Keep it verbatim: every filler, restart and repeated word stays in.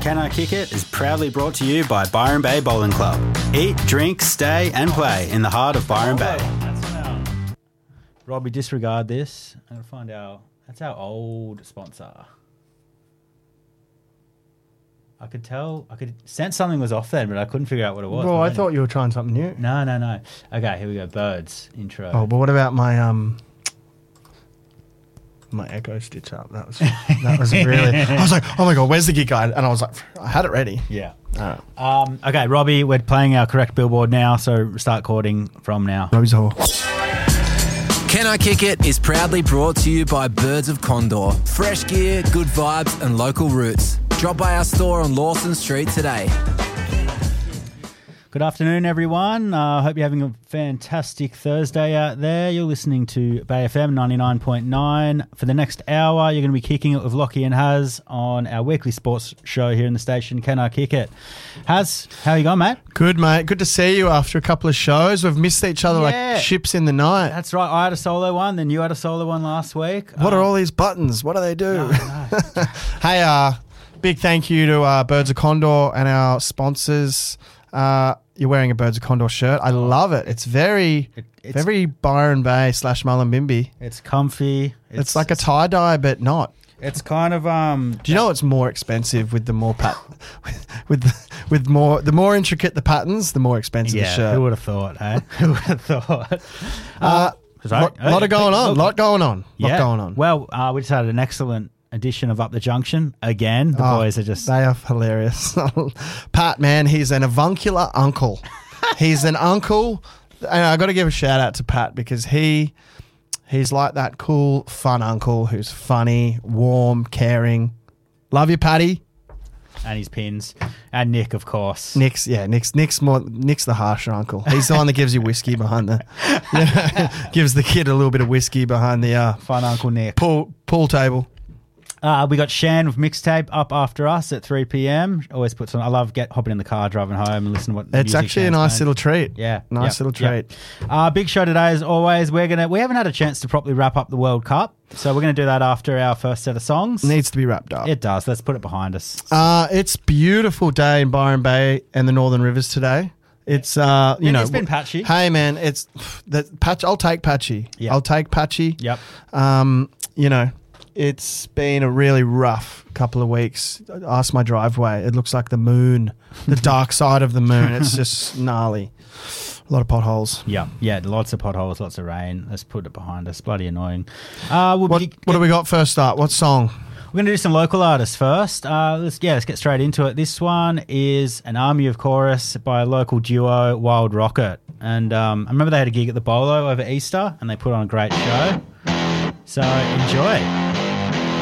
Can I Kick It is proudly brought to you by Byron Bay Bowling Club. Eat, drink, stay and play in the heart of Byron Bay. That's our... Robbie, disregard this. I'm going to find out. That's our old sponsor. I could tell, I could sense something was off then, but I couldn't figure out what it was. Well, I thought you were trying something new. No, no, no. Okay, here we go. Birds intro. Oh, but what about my um, my Echo Stitch up? That was that was really. I was like, oh my god, where's the gig guide? And I was like, I had it ready. Yeah. All right. Um, okay, Robbie, we're playing our correct billboard now, so start chording from now. Robbie's Hall. Can I Kick It is proudly brought to you by Birds of Condor. Fresh gear, good vibes and local roots. Drop by our store on Lawson Street today. Good afternoon, everyone. I uh, hope you're having a fantastic Thursday out there. You're listening to Bay F M ninety-nine point nine. For the next hour, you're going to be kicking it with Lockie and Haz on our weekly sports show here in the station, Can I Kick It? Haz, how you going, mate? Good, mate. Good to see you after a couple of shows. We've missed each other Yeah. like ships in the night. That's right. I had a solo one, then you had a solo one last week. What Um, are all these buttons? What do they do? no, no. Hey, uh, big thank you to uh, Birds of Condor and our sponsors. Uh, you're wearing a Birds of Condor shirt. I love it. It's very, It- it's- very Byron Bay slash Mullumbimby. It's comfy. It's, like a tie dye, but not. It's kind of um. Do you know it's more expensive with the more pat, with the, with more the more intricate the patterns, the more expensive the Yeah, shirt. who would have thought? Hey, who would have thought? Uh, Sorry. lot, lot of going on. Lot going on. Lot Yeah. going on. Well, uh, we just had an excellent edition of Up the Junction again. The Oh, boys are just They are hilarious. Pat, man, he's an avuncular uncle. He's an uncle. And I got to give a shout out to Pat because he he's like that cool, fun uncle who's funny, warm, caring. Love you, Patty. and his pins, and Nick, of course. Nick's yeah, Nick's Nick's more Nick's the harsher uncle. He's the one that gives you whiskey behind the yeah, gives the kid a little bit of whiskey behind the uh, Fun Uncle Nick. pool pool table. Uh, we got Shan with Mixtape up after us at three p.m. Always puts on. I love get hopping in the car, driving home, and listen to what. It's music actually a Shan's nice playing. little treat. Yeah, nice yep, little yep. treat. Uh, big show today, as always. We're gonna. We haven't had a chance to properly wrap up the World Cup, so we're gonna do that after our first set of songs. Needs to be wrapped up. It does. Let's put it behind us. Uh, it's beautiful day in Byron Bay and the Northern Rivers today. It's uh, you Yeah, know, it's been patchy. Hey man, it's the patch. I'll take patchy. Yep. I'll take patchy. Yep. Um, you know, it's been a really rough couple of weeks. Ask my driveway. It looks like the moon, the dark side of the moon. It's just gnarly. A lot of potholes. Yeah, yeah, lots of potholes, lots of rain. Let's put it behind us. Bloody annoying. Uh, we'll What be, What do we got first up? What song? We're going to do some local artists first. Uh, let's yeah, let's get straight into it. This one is An Army of Chorus by a local duo, Wild Rocket. And um, I remember they had a gig at the Bolo over Easter, and they put on a great show. So enjoy.